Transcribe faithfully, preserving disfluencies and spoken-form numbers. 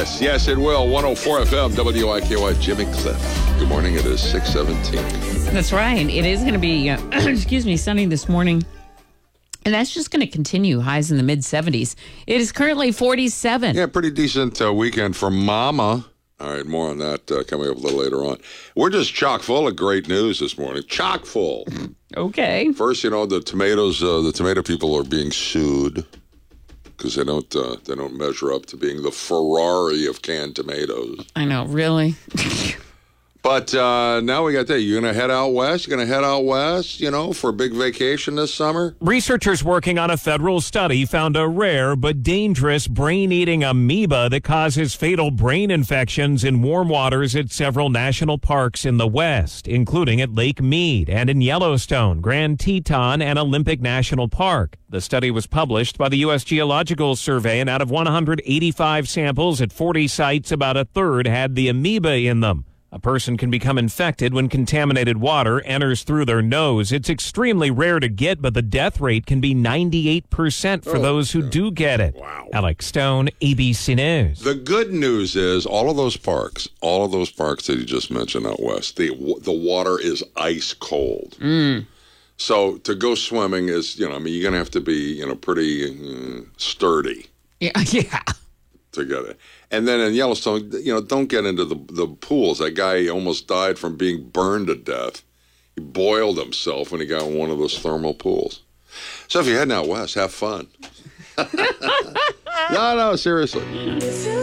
Yes, yes, it will. one oh four F M, W I K Y, Jimmy Cliff. Good morning. It is six seventeen. That's right. It is going to be, uh, excuse me, sunny this morning. And that's just going to continue. Highs in the mid seventies. It is currently forty-seven. Yeah, pretty decent uh, weekend for Mama. All right, more on that uh, coming up a little later on. We're just chock full of great news this morning. Chock full. Okay. First, you know, the tomatoes, uh, the tomato people are being sued because they don't, uh, they don't measure up to being the Ferrari of canned tomatoes. I know, really? But uh, now we got that. You're going to head out west? You're going to head out west, you know, for a big vacation this summer? Researchers working on a federal study found a rare but dangerous brain-eating amoeba that causes fatal brain infections in warm waters at several national parks in the West, including at Lake Mead and in Yellowstone, Grand Teton, and Olympic National Park. The study was published by the U S Geological Survey, and out of one hundred eighty-five samples at forty sites, about a third had the amoeba in them. A person can become infected when contaminated water enters through their nose. It's extremely rare to get, but the death rate can be ninety-eight percent for oh, those who yeah. do get it. Wow. Alex Stone, A B C News. The good news is all of those parks, all of those parks that you just mentioned out west, the the water is ice cold. Mm. So to go swimming is, you know, I mean, you're going to have to be, you know, pretty uh, sturdy. Yeah, yeah. To get it. And then in Yellowstone, you know, don't get into the the pools. That guy almost died from being burned to death. He boiled himself when he got in one of those thermal pools. So if you're heading out west, have fun. No, no, seriously.